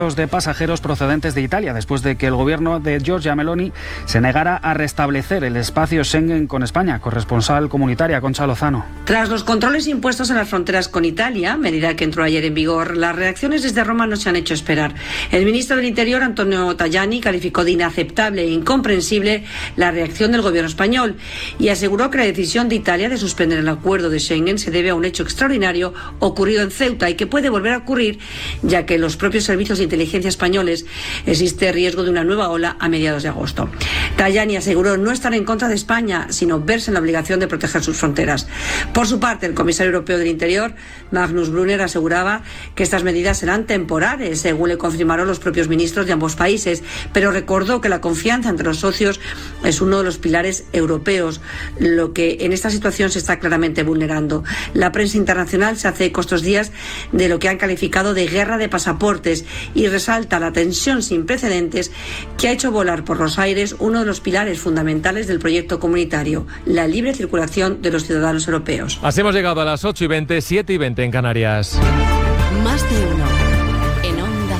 de pasajeros procedentes de Italia, después de que el gobierno de Giorgia Meloni se negara a restablecer el espacio Schengen con España. Corresponsal comunitaria, Concha Lozano. Tras los controles impuestos en las fronteras con Italia, medida que entró ayer en vigor, las reacciones desde Roma no se han hecho esperar. El ministro del Interior, Antonio Tajani, calificó de inaceptable e incomprensible la reacción del gobierno español y aseguró que la decisión de Italia de suspender el acuerdo de Schengen se debe a un hecho extraordinario ocurrido en Ceuta y que puede volver a ocurrir, ya que los propios servicios de inteligencia españoles existe riesgo de una nueva ola a mediados de agosto. Tajani aseguró no estar en contra de España, sino verse en la obligación de proteger sus fronteras. Por su parte, el comisario europeo del Interior, Magnus Brunner, aseguraba que estas medidas serán temporales, según le confirmaron los propios ministros de ambos países, pero recordó que la confianza entre los socios es uno de los pilares europeos, lo que en esta situación se está claramente vulnerando. La prensa internacional se hace eco estos días de lo que han calificado de guerra de pasaportes y resalta la tensión sin precedentes que ha hecho volar por los aires uno de los pilares fundamentales del proyecto comunitario, la libre circulación de los ciudadanos europeos. Así hemos llegado a las 8:20, 7:20 en Canarias. Más de uno en Onda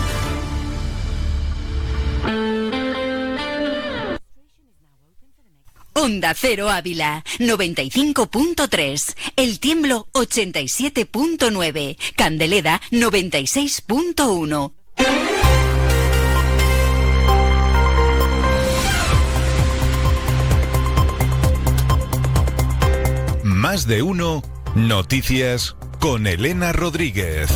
Cero. Onda Cero Ávila, 95.3. El Tiemblo, 87.9. Candeleda, 96.1. Más de uno, noticias con Elena Rodríguez.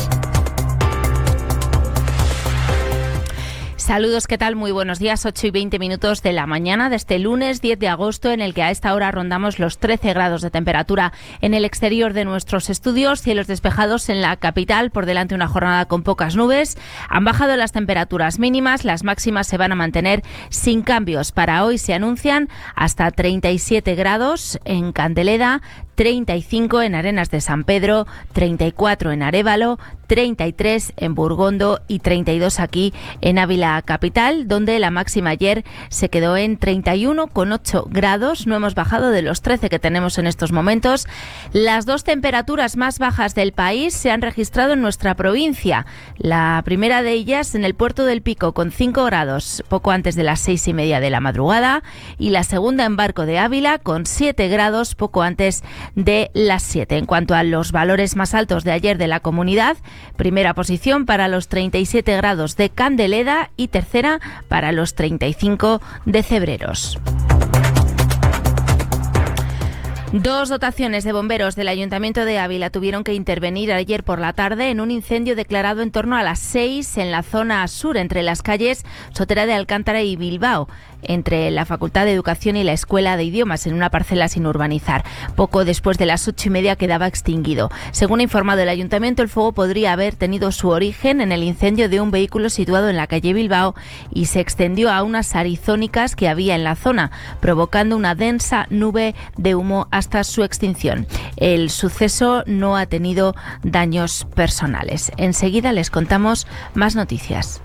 Saludos, ¿qué tal? Muy buenos días, 8:20 de la mañana de este lunes 10 de agosto, en el que a esta hora rondamos los 13 grados de temperatura en el exterior de nuestros estudios, cielos despejados en la capital, por delante una jornada con pocas nubes. Han bajado las temperaturas mínimas, las máximas se van a mantener sin cambios. Para hoy se anuncian hasta 37 grados en Candeleda, 35 en Arenas de San Pedro, 34 en Arévalo, 33 en Burgondo y 32 aquí en Ávila capital, donde la máxima ayer se quedó en 31,8 grados. No hemos bajado de los 13 que tenemos en estos momentos. Las dos temperaturas más bajas del país se han registrado en nuestra provincia. La primera de ellas en el Puerto del Pico, con 5 grados poco antes de las 6:30 de la madrugada, y la segunda en Barco de Ávila, con 7 grados poco antes de las 7. En cuanto a los valores más altos de ayer de la comunidad, primera posición para los 37 grados de Candeleda y tercera para los 35 de Cebreros. Dos dotaciones de bomberos del Ayuntamiento de Ávila tuvieron que intervenir ayer por la tarde en un incendio declarado en torno a las 6 en la zona sur, entre las calles Sotera de Alcántara y Bilbao, entre la Facultad de Educación y la Escuela de Idiomas, en una parcela sin urbanizar. Poco después de las 8:30 quedaba extinguido. Según ha informado el Ayuntamiento, el fuego podría haber tenido su origen en el incendio de un vehículo situado en la calle Bilbao y se extendió a unas arizónicas que había en la zona, provocando una densa nube de humo hasta su extinción. El suceso no ha tenido daños personales. Enseguida les contamos más noticias.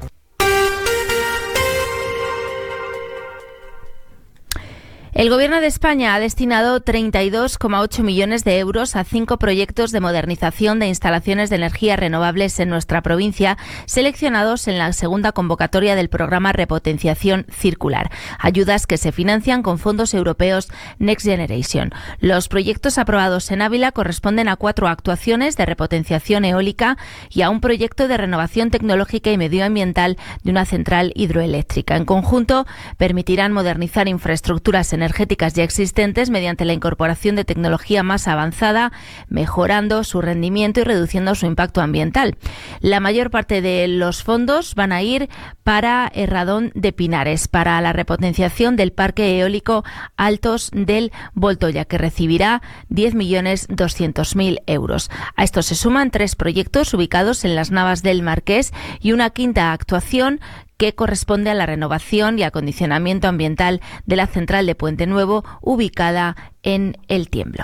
El Gobierno de España ha destinado 32,8 millones de euros a 5 proyectos de modernización de instalaciones de energías renovables en nuestra provincia, seleccionados en la segunda convocatoria del programa Repotenciación Circular, ayudas que se financian con fondos europeos Next Generation. Los proyectos aprobados en Ávila corresponden a 4 actuaciones de repotenciación eólica y a un proyecto de renovación tecnológica y medioambiental de una central hidroeléctrica. En conjunto, permitirán modernizar infraestructuras energéticas ya existentes mediante la incorporación de tecnología más avanzada, mejorando su rendimiento y reduciendo su impacto ambiental. La mayor parte de los fondos van a ir para Herradón de Pinares, para la repotenciación del parque eólico Altos del Voltoya, que recibirá 10.200.000 euros. A esto se suman 3 proyectos ubicados en las Navas del Marqués y una quinta actuación que corresponde a la renovación y acondicionamiento ambiental de la central de Puente Nuevo, ubicada en El Tiemblo.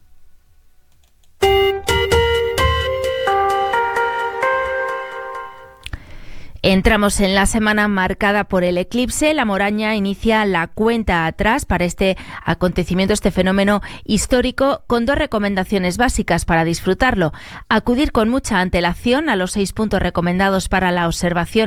Entramos en la semana marcada por el eclipse. La Moraña inicia la cuenta atrás para este acontecimiento, este fenómeno histórico, con 2 recomendaciones básicas para disfrutarlo. Acudir con mucha antelación a los 6 puntos recomendados para la observación